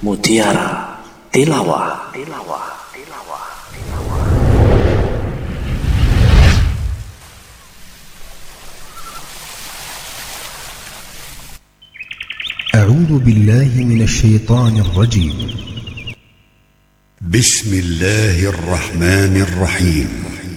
Mutiara Tilawah. أعوذ بالله من الشيطان الرجيم. بسم الله الرحمن الرحيم.